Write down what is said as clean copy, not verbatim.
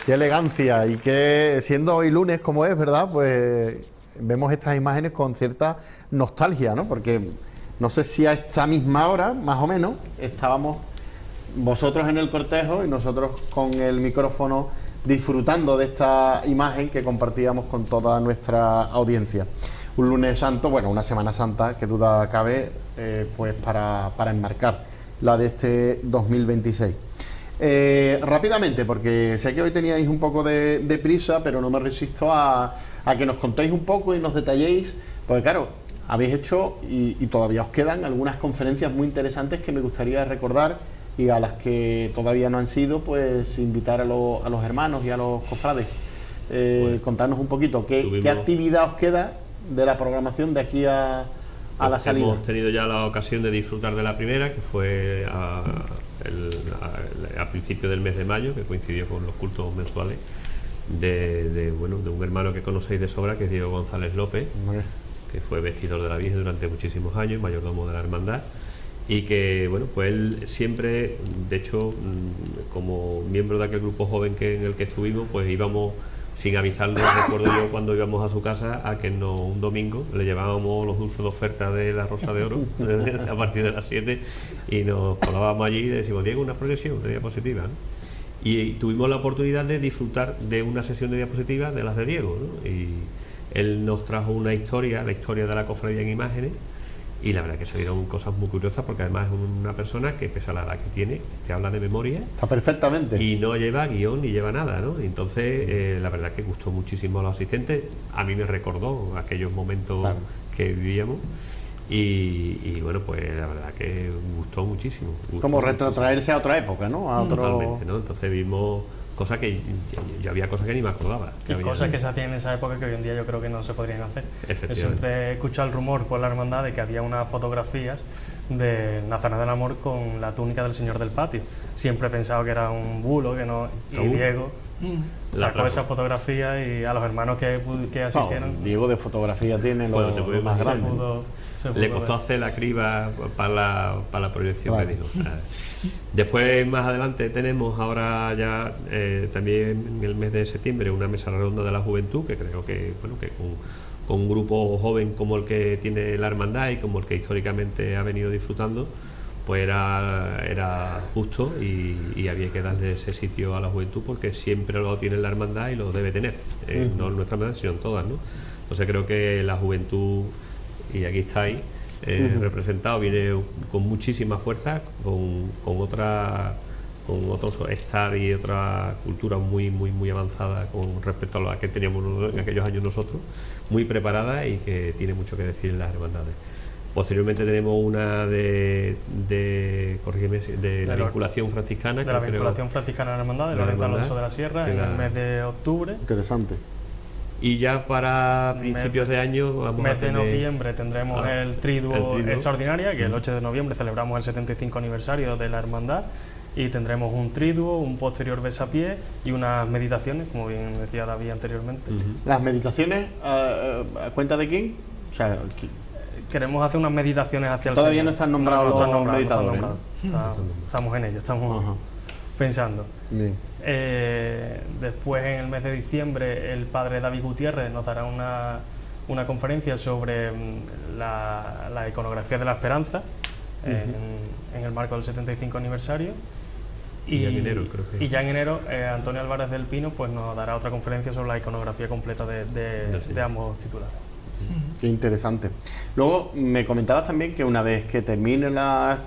Qué elegancia, y que siendo hoy lunes como es, ¿verdad? Pues vemos estas imágenes con cierta nostalgia, ¿no? Porque no sé si a esta misma hora, más o menos, estábamos vosotros en el cortejo y nosotros con el micrófono disfrutando de esta imagen que compartíamos con toda nuestra audiencia. Un lunes santo, bueno, una Semana Santa que duda cabe, pues para enmarcar la de este 2026. Rápidamente, porque sé que hoy teníais un poco de prisa, pero no me resisto a que nos contéis un poco y nos detalléis, porque claro, habéis hecho y todavía os quedan algunas conferencias muy interesantes que me gustaría recordar y a las que todavía no han sido, pues invitar a los hermanos y a los cofrades. Contarnos un poquito qué actividad os queda de la programación de aquí a la salida. Hemos tenido ya la ocasión de disfrutar de la primera, que fue a principios del mes de mayo, que coincidió con los cultos mensuales de un hermano que conocéis de sobra, que es Diego González López, que fue vestidor de la Virgen durante muchísimos años, mayordomo de la hermandad, y que bueno, pues él siempre, de hecho, como miembro de aquel grupo joven en el que estuvimos, pues íbamos sin avisarle. Recuerdo yo cuando íbamos a su casa a que un domingo le llevábamos los dulces de oferta de la Rosa de Oro a partir de las 7 y nos colábamos allí y le decimos: Diego, una proyección de diapositivas, ¿no? Y tuvimos la oportunidad de disfrutar de una sesión de diapositivas de las de Diego, ¿no? Y él nos trajo la historia de la cofradía en imágenes, y la verdad que se vieron cosas muy curiosas, porque además es una persona que, pese a la edad que tiene, te habla de memoria. Está perfectamente. Y no lleva guión ni lleva nada, ¿no? Entonces, la verdad que gustó muchísimo a los asistentes. A mí me recordó aquellos momentos, claro, que vivíamos. Y bueno, pues la verdad que gustó muchísimo. Como retrotraerse a otra época, ¿no? Totalmente, ¿no? Entonces vimos cosas que yo había cosas que ni me acordaba. Cosas que se hacían en esa época que hoy en día yo creo que no se podrían hacer. Yo siempre he escuchado el rumor por la hermandad de que había unas fotografías de Nazareno del Amor con la túnica del Señor del Patio. Siempre he pensado que era un bulo, que no. Y Diego sacó esa fotografía, y a los hermanos que asistieron. Diego de fotografía tiene lo más grande. Le costó hacer la criba para la proyección, claro, que digo. Después, más adelante, tenemos ahora ya también en el mes de septiembre una mesa redonda de la juventud, que creo que con un grupo joven como el que tiene la hermandad y como el que históricamente ha venido disfrutando, pues era justo y había que darle ese sitio a la juventud, porque siempre lo tiene la hermandad y lo debe tener, no en nuestra hermandad sino en todas, ¿no? Entonces creo que la juventud, y aquí estáis representado, viene con muchísima fuerza, con otros estar y otra cultura muy muy muy avanzada con respecto a la que teníamos en aquellos años nosotros, muy preparada, y que tiene mucho que decir en las hermandades. Posteriormente tenemos una de la vinculación franciscana, de la vinculación franciscana de la hermandad, de Lorenzo Alonso de la Sierra, en el mes de octubre. Interesante. Y ya para principios de año vamos a tener... mes de noviembre tendremos el triduo extraordinaria, que el 8 de noviembre celebramos el 75 aniversario de la hermandad, y tendremos un triduo, un posterior besapié y unas meditaciones, como bien decía David anteriormente. ¿Las meditaciones a cuenta de quién? O sea, queremos hacer unas meditaciones hacia el Todavía Señor. No están nombrados los meditadores, ¿no? Estamos en ello, estamos pensando. Bien. Después, en el mes de diciembre, el padre David Gutiérrez nos dará una conferencia sobre la iconografía de la esperanza en el marco del 75 aniversario. Y ya en enero, creo que. Y ya en enero, Antonio Álvarez del Pino pues nos dará otra conferencia sobre la iconografía completa de ambos titulares. Qué interesante. Luego me comentabas también que una vez que termine la